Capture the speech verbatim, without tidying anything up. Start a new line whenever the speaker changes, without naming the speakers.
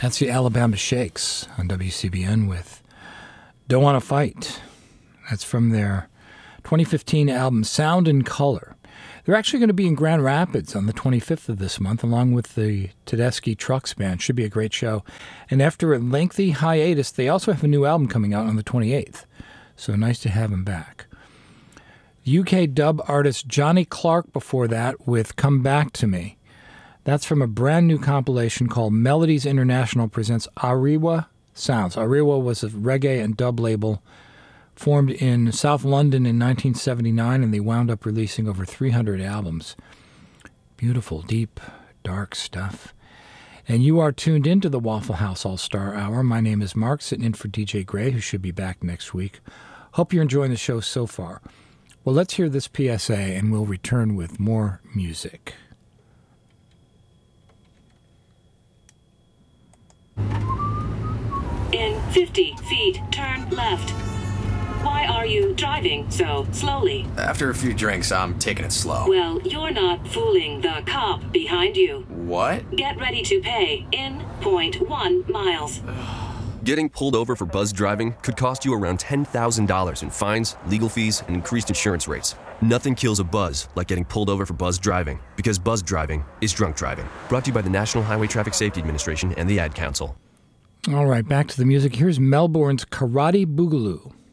That's the Alabama Shakes on W C B N with Don't Want to Fight. That's from their twenty fifteen album Sound and Color. They're actually going to be in Grand Rapids on the twenty-fifth of this month, along with the Tedeschi Trucks Band. Should be a great show. And after a lengthy hiatus, they also have a new album coming out on the twenty-eighth. So nice to have them back. U K dub artist Johnny Clark before that with Come Back to Me. That's from a brand new compilation called Melodies International presents Ariwa Sounds. Ariwa was a reggae and dub label formed in South London in nineteen seventy-nine, and they wound up releasing over three hundred albums. Beautiful, deep, dark stuff. And you are tuned into the Waffle House All-Star Hour. My name is Mark, sitting in for D J Gray, who should be back next week. Hope you're enjoying the show so far. Well, let's hear this P S A, and we'll return with more music.
In fifty feet, turn left. Why are you driving so slowly?
After a few drinks, I'm taking it slow.
Well, you're not fooling the cop behind you.
What?
Get ready to pay in point one miles.
Getting pulled over for buzz driving could cost you around ten thousand dollars in fines, legal fees, and increased insurance rates. Nothing kills a buzz like getting pulled over for buzz driving, because buzz driving is drunk driving. Brought to you by the National Highway Traffic Safety Administration and the Ad Council.
All right, back to the music. Here's Melbourne's Karate Boogaloo.